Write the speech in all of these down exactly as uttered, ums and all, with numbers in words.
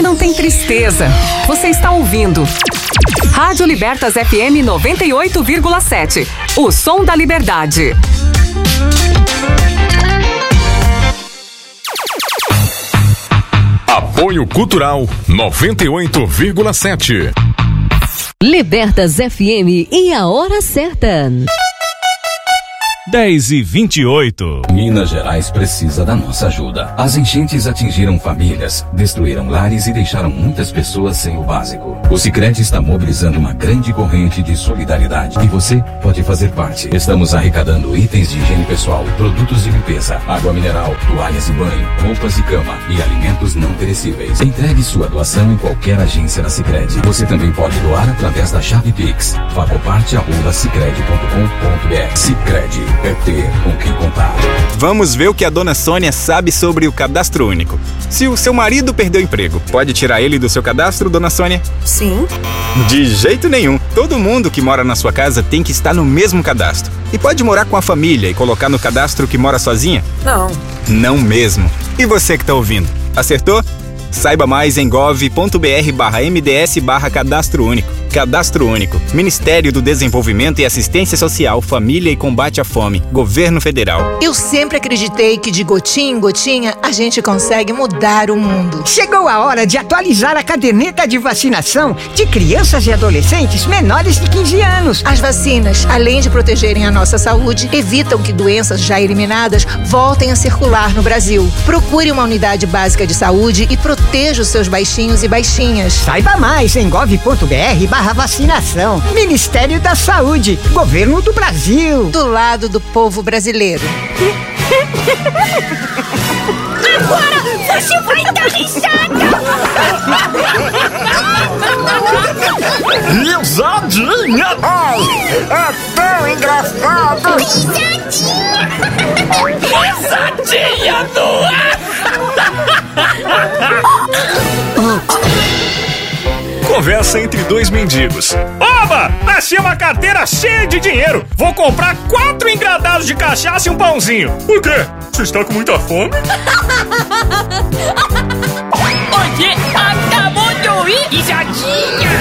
não tem tristeza. Você está ouvindo Rádio Libertas F M noventa e oito vírgula sete. O som da liberdade. Apoio Cultural noventa e oito vírgula sete. Libertas F M e a hora certa. dez e vinte e oito. Minas Gerais precisa da nossa ajuda. As enchentes atingiram famílias, destruíram lares e deixaram muitas pessoas sem o básico. O Sicredi está mobilizando uma grande corrente de solidariedade e você pode fazer parte. Estamos arrecadando itens de higiene pessoal, produtos de limpeza, água mineral, toalhas de banho, roupas e cama e alimentos não perecíveis. Entregue sua doação em qualquer agência da Sicredi. Você também pode doar através da chave Pix. Facoparte arroba sicredi ponto com ponto br. Sicredi. É ter com quem contar. Vamos ver o que a dona Sônia sabe sobre o cadastro único. Se o seu marido perdeu o emprego, pode tirar ele do seu cadastro, dona Sônia? Sim. De jeito nenhum. Todo mundo que mora na sua casa tem que estar no mesmo cadastro. E pode morar com a família e colocar no cadastro que mora sozinha? Não. Não mesmo. E você que tá ouvindo, acertou? Saiba mais em gov.br barra mds barra cadastro único. Cadastro Único. Ministério do Desenvolvimento e Assistência Social, Família e Combate à Fome. Governo Federal. Eu sempre acreditei que de gotinha em gotinha a gente consegue mudar o mundo. Chegou a hora de atualizar a caderneta de vacinação de crianças e adolescentes menores de quinze anos. As vacinas, além de protegerem a nossa saúde, evitam que doenças já eliminadas voltem a circular no Brasil. Procure uma unidade básica de saúde e proteja os seus baixinhos e baixinhas. Saiba mais em gov.br barra vacinação. Ministério da Saúde, Governo do Brasil. Do lado do povo brasileiro. Agora você vai dar risada! Risadinha! Ai, é tão engraçado! Risadinha! Risadinha do ar! Conversa entre dois mendigos. Oba! Achei uma carteira cheia de dinheiro. Vou comprar quatro engradados de cachaça e um pãozinho. Por quê? Você está com muita fome? Você acabou de ouvir? Risadinha!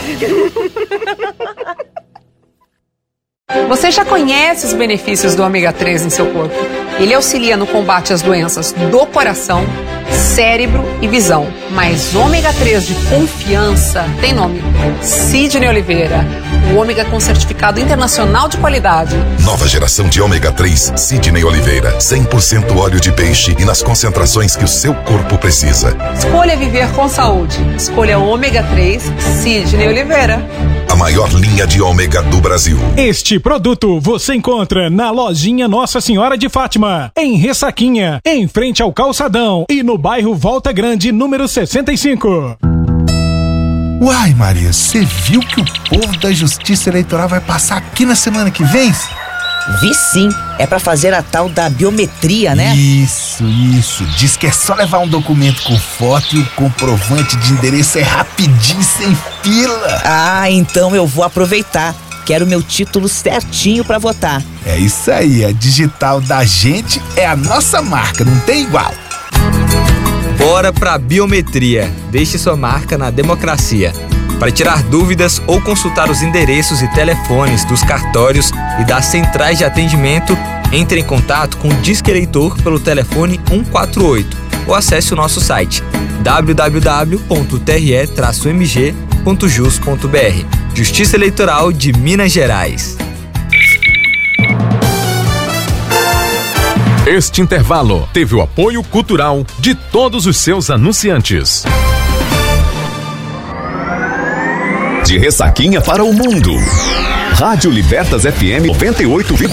Você já conhece os benefícios do ômega três em seu corpo? Ele auxilia no combate às doenças do coração, cérebro e visão. Mas ômega três de confiança tem nome: Sidney Oliveira. O ômega com certificado internacional de qualidade. Nova geração de ômega três Sidney Oliveira. cem por cento óleo de peixe e nas concentrações que o seu corpo precisa. Escolha viver com saúde. Escolha ômega três Sidney Oliveira. A maior linha de ômega do Brasil. Este produto você encontra na lojinha Nossa Senhora de Fátima, em Ressaquinha, em frente ao Calçadão e no bairro Volta Grande, número sessenta e cinco. Uai, Maria, você viu que o povo da Justiça Eleitoral vai passar aqui na semana que vem? Vi sim, é pra fazer a tal da biometria, né? Isso, isso. Diz que é só levar um documento com foto e o comprovante de endereço é rapidinho, sem fila. Ah, então eu vou aproveitar. Quero meu título certinho pra votar. É isso aí, a digital da gente é a nossa marca, não tem igual. Bora pra biometria. Deixe sua marca na democracia. Para tirar dúvidas ou consultar os endereços e telefones dos cartórios e das centrais de atendimento, entre em contato com o Disque Eleitor pelo telefone cento e quarenta e oito ou acesse o nosso site w w w ponto t r e traço m g ponto jus ponto b r. Justiça Eleitoral de Minas Gerais. Este intervalo teve o apoio cultural de todos os seus anunciantes. De Ressaquinha para o mundo. Rádio Libertas F M noventa e oito.